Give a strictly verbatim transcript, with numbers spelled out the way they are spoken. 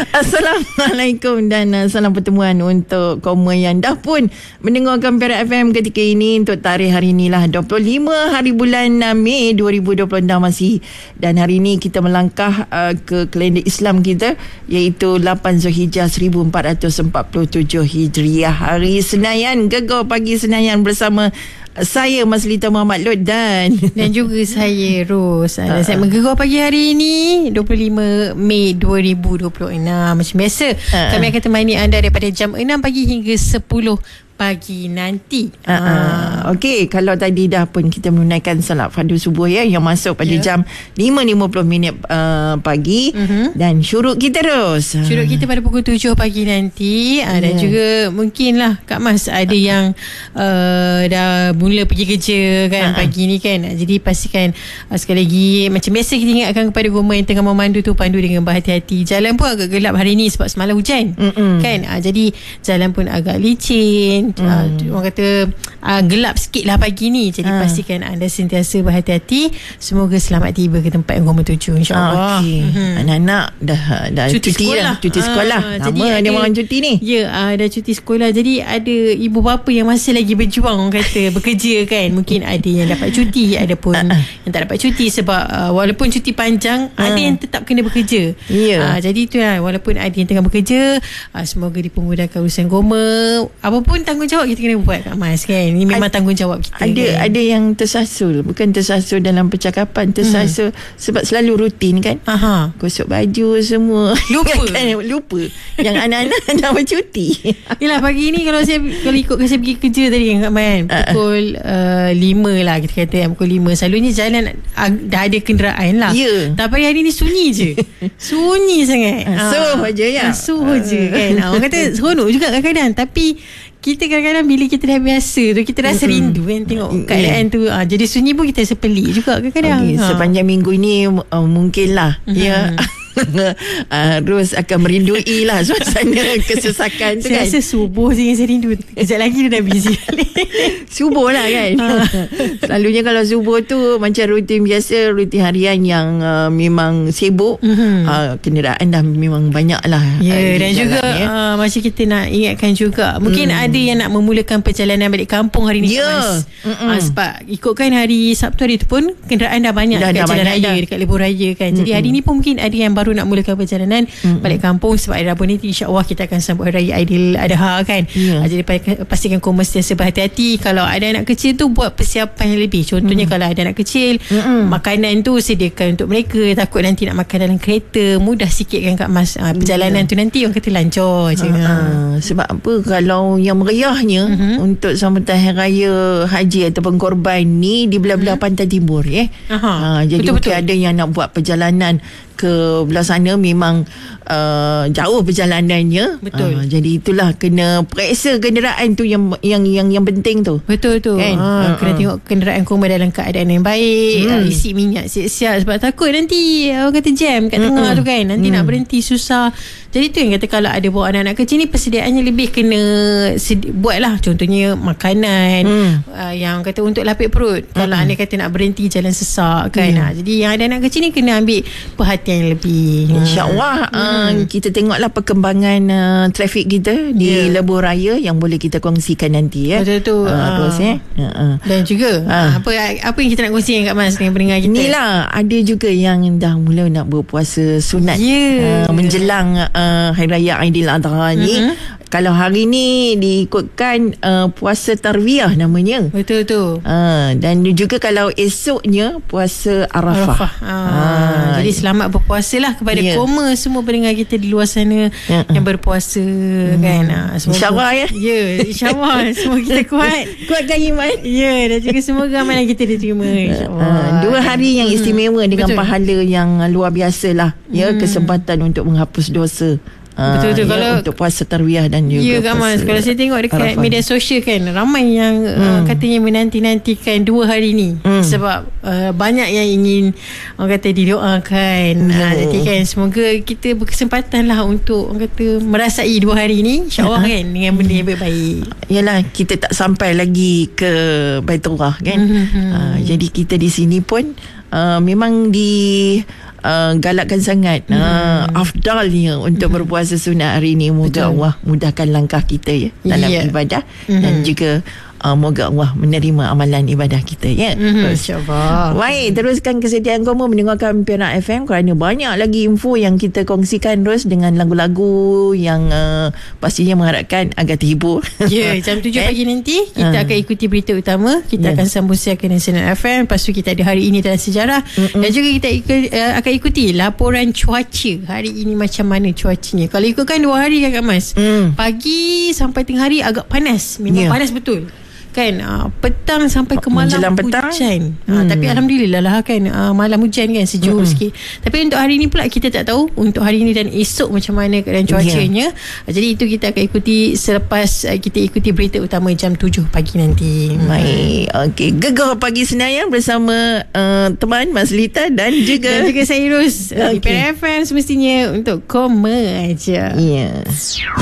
Assalamualaikum dan uh, salam pertemuan untuk kaum yang dah pun mendengarkan Perak F M ketika ini untuk tarikh hari inilah dua puluh lima hari bulan uh, Mei dua ribu dua puluh enam masih, dan hari ini kita melangkah uh, ke kalender Islam kita iaitu lapan Zulhijjah seribu empat ratus empat puluh tujuh Hijriah, hari Senayan. Gegar pagi Senayan bersama saya Maslita Muhammad Lod dan dan juga saya Ros. Uh, saya menggegar pagi hari ini dua puluh lima Mei dua ribu dua puluh enam. Macam biasa, uh, kami akan temani anda daripada jam enam pagi hingga sepuluh pagi nanti. Uh, uh, Okey, kalau tadi dah pun kita menunaikan salat fardu subuh ya, yang masuk pada yeah. jam lima lima puluh minit uh, pagi, uh-huh. dan syuruk kita terus. Syuruk kita pada pukul tujuh pagi nanti. Uh, yeah. Dan juga mungkinlah Kak Mas ada uh. yang uh, dah mula pergi kerja kan, uh-huh. pagi ni kan. Jadi pastikan uh, sekali lagi macam biasa kita ingatkan kepada goma yang tengah memandu tu, pandu dengan berhati-hati. Jalan pun agak gelap hari ni sebab semalam hujan, uh-uh. kan. Uh, jadi jalan pun agak licin. Hmm. Uh, orang kata uh, gelap sikit lah pagi ni. Jadi ha. pastikan anda sentiasa berhati-hati. Semoga selamat tiba ke tempat yang korang tuju, insyaAllah. Ah, okay. hmm. Anak-anak dah, dah cuti, cuti sekolah dah. Cuti sekolah ah, lama dia ada, orang cuti ni. Ya, uh, dah cuti sekolah. Jadi ada ibu bapa yang masih lagi berjuang, orang kata bekerja kan. Mungkin ada yang dapat cuti, ada pun uh, uh. yang tak dapat cuti. Sebab uh, walaupun cuti panjang, uh. ada yang tetap kena bekerja. yeah. uh, Jadi itulah, walaupun ada yang tengah bekerja, uh, semoga dipermudahkan urusan goma. Apapun tanggungjawab kita kena buat Kak Mas kan. Ini memang A- tanggungjawab kita. Ada kan? Ada yang tersasul, bukan tersasul dalam percakapan, tersasul hmm. sebab selalu rutin kan. Aha. Gosok baju semua. Lupa. kan, lupa. Yang anak-anak dah bercuti. Yelah, pagi ni kalau saya kalau ikutkan saya pergi kerja tadi kan Kak Man, pukul uh, lima lah kita kata, pukul lima. Selalunya jalan uh, dah ada kenderaan lah. Ya. Tapi hari ni sunyi je. Sunyi sangat. Suh je ya. Suh je kan. Orang kata seronok juga kadang-kadang. Tapi kita kadang-kadang bila kita dah biasa tu, kita rasa mm-hmm. rindu kan tengok keadaan yeah. tu. Ha, jadi sunyi pun kita rasa pelik juga kadang-kadang. Okay, ha. Sepanjang minggu ni uh, mungkinlah mm-hmm. ya uh, Ros akan merindui lah suasana kesesakan tu saya kan. Saya rasa subuh je yang saya rindu. Sekejap lagi dia dah busy. Subuh lah kan. Selalunya kalau subuh tu macam rutin biasa, rutin harian yang uh, memang sibuk, mm-hmm. uh, kenderaan dah memang banyak lah. Ya, yeah, dan juga ya. uh, macam kita nak ingatkan juga, mungkin mm. ada yang nak memulakan perjalanan balik kampung hari ni. Ya, yeah. uh, sebab ikutkan hari Sabtu hari tu pun kenderaan dah banyak dah, dekat dah jalan banyak raya dah. Dekat lebuh raya kan. Mm-hmm. Jadi hari ni pun mungkin ada yang baru nak mulakan perjalanan mm-hmm. balik kampung sebab hari Rabu ni insya-Allah kita akan sambut Hari Raya Aidiladha kan. Yeah. Jadi pastikan kau mesti berhati-hati. Kalau ada anak kecil tu buat persiapan yang lebih. Contohnya mm-hmm. kalau ada anak kecil, mm-hmm. makanan tu sediakan untuk mereka. Takut nanti nak makan dalam kereta, mudah sikit kan Kak Mas. Ha, perjalanan yeah. tu nanti orang kata lancar je. Ha. Sebab apa, kalau yang meriahnya mm-hmm. untuk sambutan Hari Raya Haji ataupun Korban ni di belah-belah mm-hmm. pantai timur ya. Ha, jadi betul-betul ada yang nak buat perjalanan ke belah sana memang uh, jauh perjalanannya. Betul. Uh, jadi itulah kena periksa kenderaan tu yang yang yang yang penting tu. Betul tu. Kan? Ha, uh, kena uh. tengok kenderaan koma dalam keadaan yang baik, hmm. uh, isi minyak siap-siap sebab takut nanti orang kata jam kat tengah hmm. tu kan. Nanti hmm. nak berhenti susah. Jadi tu yang kata kalau ada bawa anak-anak kecil ni persediaannya lebih kena sedi- buatlah. Contohnya makanan hmm. uh, yang kata untuk lapik perut. Hmm. Kalau anda kata nak berhenti jalan sesak kan. Hmm. Ha, jadi yang ada anak kecil ni kena ambil perhatian yang lebih. InsyaAllah hmm. uh, kita tengoklah perkembangan uh, trafik kita di yeah. lebuh raya yang boleh kita kongsikan nanti ya. Betul tu. Uh, uh. Terus ya. Uh-uh. Dan juga uh. apa apa yang kita nak kongsikan Kak Mas dengan pendengar kita? Inilah, ada juga yang dah mula nak berpuasa sunat yeah. uh, menjelang uh, Hari Raya Aidiladha ni. Mm-hmm. Kalau hari ni diikutkan uh, puasa tarwiyah namanya. Betul tu. Uh, dan juga kalau esoknya puasa Arafah. Arafah. Ah. Ah. Jadi selamat berpuasa lah kepada yeah. koma semua pendengar kita di luar sana yeah. yang berpuasa hmm. kan. Ah, InsyaAllah ya. Ya, yeah, insyaAllah. Semua kita kuat. Kuatkan iman. Ya, yeah, dan juga semoga amalan kita diterima. InsyaAllah. Uh, dua hari yang istimewa hmm. dengan Betul. pahala yang luar biasa lah. Ya, hmm. kesempatan untuk menghapus dosa. Betul-betul. Ya, kalau untuk puasa tarwiyah dan juga ya, Kak Mas, kalau saya tengok dekat Arafah. Media sosial kan, ramai yang hmm. uh, katanya menanti-nantikan dua hari ni hmm. sebab uh, banyak yang ingin orang kata didoakan. hmm. uh, Jadi kan semoga kita berkesempatan lah untuk orang kata merasai dua hari ni, insyaAllah kan, dengan benda yang baik-baik. Yalah, kita tak sampai lagi ke Baitullah kan. hmm. uh, Jadi kita di sini pun uh, memang di uh, galakkan sangat hmm. uh, afdalnya untuk hmm. berpuasa sunat hari ini. Moga Allah mudahkan langkah kita ya dalam yeah. ibadah hmm. dan juga Uh, moga Allah menerima amalan ibadah kita ya. Mm-hmm. InsyaAllah. Baik, teruskan kesediaan kamu mendengarkan Perak F M kerana banyak lagi info yang kita kongsikan terus dengan lagu-lagu yang uh, pastinya mengharapkan agar terhibur. Ya, yeah, jam tujuh pagi nanti kita uh. akan ikuti berita utama. Kita yeah. akan sambung siarkan Nasional F M. Lepas tu kita ada hari ini dalam sejarah. Mm-mm. Dan juga kita ikut, uh, akan ikuti laporan cuaca hari ini macam mana cuacanya. Kalau ikutkan dua hari kan Kak Mas, mm. pagi sampai tengah hari agak panas. Memang yeah. panas betul kan, uh, petang sampai ke malam menjelang petang hujan. hmm. uh, Tapi Alhamdulillah lah kan, uh, malam hujan kan, sejuk hmm. sikit. Tapi untuk hari ni pula kita tak tahu untuk hari ni dan esok macam mana keadaan cuacanya. yeah. uh, Jadi itu kita akan ikuti selepas uh, kita ikuti berita utama jam tujuh pagi nanti. Baik, okay. Gegar Pagi Senayan bersama uh, teman Mas Lita dan juga dan juga saya Ros, okay. uh, di Perak F M semestinya untuk koma aja. Ya. yeah.